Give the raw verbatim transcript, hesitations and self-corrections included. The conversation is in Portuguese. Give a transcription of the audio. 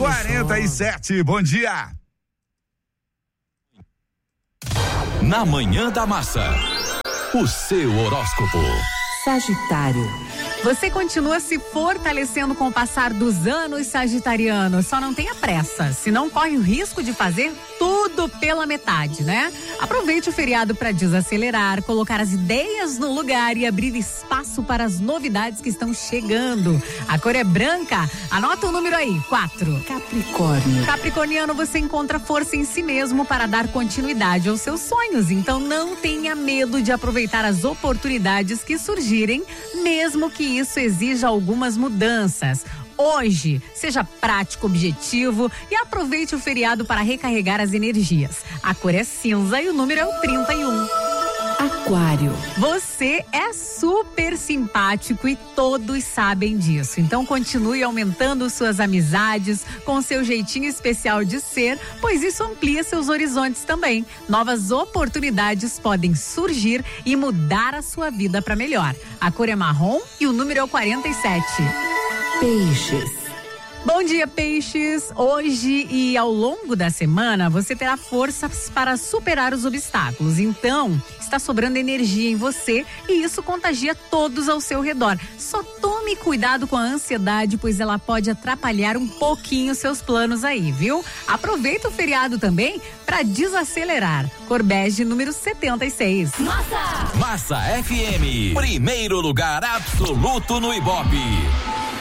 quarenta e sete, bom dia. Na Manhã da Massa, o seu horóscopo. Sagitário. Você continua se fortalecendo com o passar dos anos, sagitariano. Só não tenha pressa, senão corre o risco de fazer tudo pela metade, né? Aproveite o feriado para desacelerar, colocar as ideias no lugar e abrir espaço para as novidades que estão chegando. A cor é branca. Anota o número aí, quatro. Capricórnio. Capricorniano, você encontra força em si mesmo para dar continuidade aos seus sonhos. Então não tenha medo de aproveitar as oportunidades que surgirem, mesmo que isso exija algumas mudanças. Hoje, seja prático, objetivo e aproveite o feriado para recarregar as energias. A cor é cinza e o número é o trinta e um. Aquário. Você é super simpático e todos sabem disso. Então continue aumentando suas amizades com seu jeitinho especial de ser, pois isso amplia seus horizontes também. Novas oportunidades podem surgir e mudar a sua vida para melhor. A cor é marrom e o número é o quarenta e sete. Peixes. Bom dia, peixes! Hoje e ao longo da semana você terá forças para superar os obstáculos. Então, está sobrando energia em você e isso contagia todos ao seu redor. Só tome cuidado com a ansiedade, pois ela pode atrapalhar um pouquinho seus planos aí, viu? Aproveita o feriado também para desacelerar. Cor bege, número setenta e seis. Massa! Massa F M, primeiro lugar absoluto no Ibope.